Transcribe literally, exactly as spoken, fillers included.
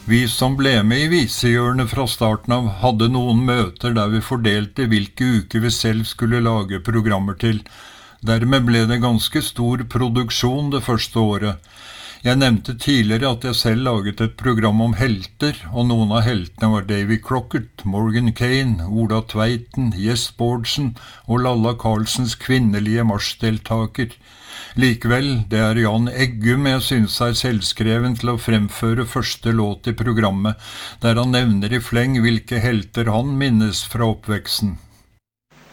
Vi som ble med i visehjørnet fra starten av, hadde noen møter der vi fordelte hvilke uker vi selv skulle lage programmer til. Dermed ble det ganske stor produksjon det første året. Jeg nevnte tidligere at jeg selv laget et program om helter, og noen av heltene var Davy Crockett, Morgan Kane, Ola Tveiten, Jess Bårdsen og Lalla Carlsens kvinnelige marsjdeltaker. Likevel, det er Jan Eggum jeg synes er selvskreven til å fremføre første låt i programmet, der han nevner i fleng hvilke helter han minnes fra oppveksten.